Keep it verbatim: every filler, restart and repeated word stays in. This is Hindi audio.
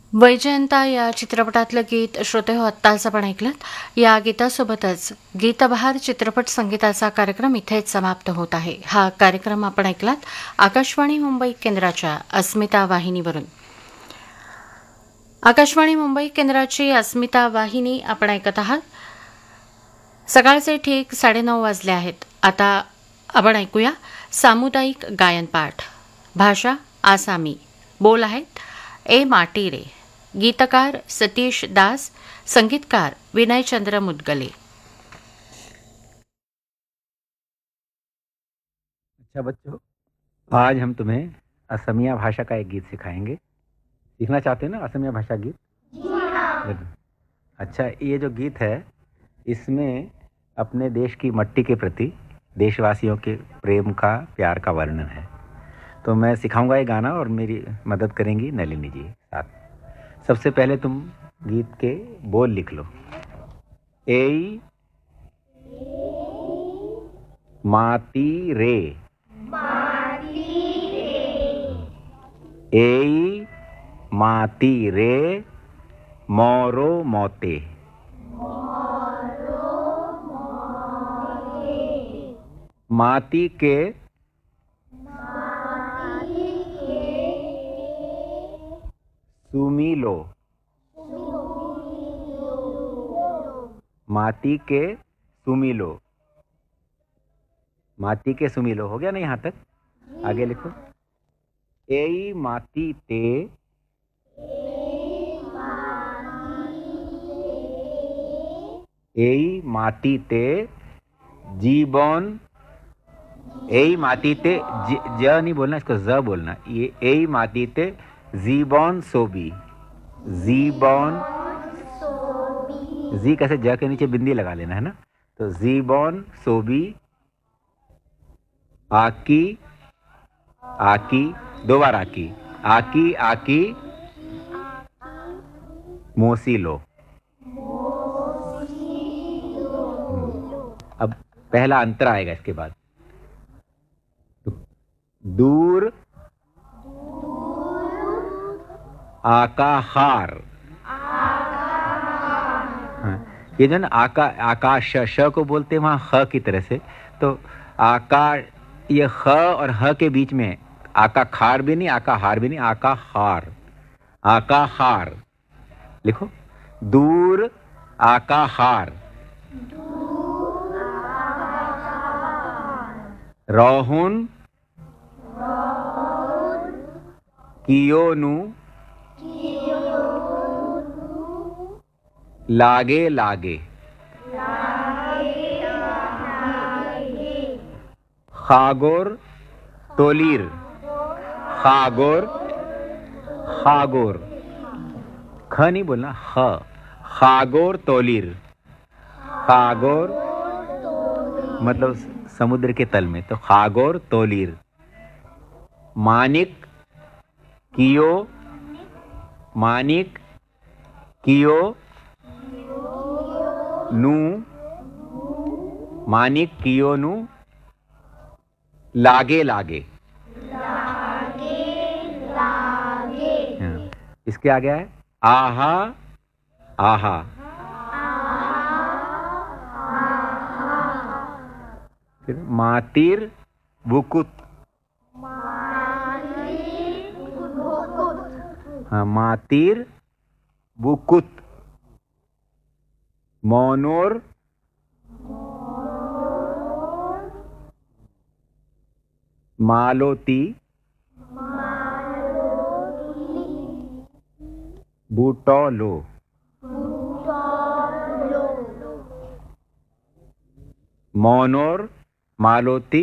वैजयंता या चित्रपटातलं गीत श्रोते हो आत्ताच आपण ऐकलं. या गीतासोबतच गीतबहार चित्रपट संगीताचा कार्यक्रम इथेच समाप्त होत आहे. हा कार्यक्रम आपण ऐकलात आकाशवाणी मुंबई केंद्राच्या अस्मिता वाहिनीवरून. आकाशवाणी मुंबई केंद्राची अस्मिता वाहिनी आपण ऐकत आहात. सकाळचे ठीक साडेनऊ वाजले आहेत. आता आपण ऐकूया सामुदायिक गायनपाठ. भाषा आसामी. बोल आहेत ए माटी रे. गीतकार सतीश दास. संगीतकार विनयचंद्र मुदगले. अच्छा बच्चों, आज हम तुम्हें असमिया भाषा का एक गीत सिखाएंगे. सीखना चाहते हो ना असमिया भाषा गीत? जरूर. अच्छा, ये जो गीत है इसमें अपने देश की मट्टी के प्रति देशवासियों के प्रेम का, प्यार का वर्णन है. तो मैं सिखाऊंगा ये गाना और मेरी मदद करेंगी नलिनी जी साथ. सबसे पहले तुम गीत के बोल लिख लो. एई माती रे. एई माती रे मोरो मोते. माती के सुमीलो. माती के सुमीलो. माती के सुमीलो हो गया ना यहाँ तक? आगे लिखो. एई माती ते एई माती ते जीवन. एई माती ते ज, ज नहीं बोलना, इसको ज बोलना. ये एई माती ते जीवन सोबी. जीवन जी कैसे ज के नीचे बिंदी लगा लेना है ना. तो जीवन सोबी आकी. आकी दो बार आकी. आकी आकी मोसीलो. अब पहला अंतर आएगा इसके बाद. दूर आकाहार. हाँ, ये जो ना आका आकाश श को बोलते हैं वहां ह की तरह से. तो आका ये ह और ह के बीच में आका खार भी नहीं, आका हार भी नहीं, आका हार. आका हार लिखो. दूर आका हार. रोहुन कियोनु लागे लागे. खागोर तोलीर. खागोर खागोर ख नहीं बोलना, ह. खागोर तोलीर. खागोर मतलब समुद्र के तल में, तो खागोर तोलीर. मानिक कियो. मानिक कियो नू. मानिक कियो नू लागे लागे. हाँ, इसके आगे है आहा आहा. फिर मातिर बुकुत. हाँ, मातिर बुकुत. मोनोर मालोती. बूटोलो. मोनोर मालोती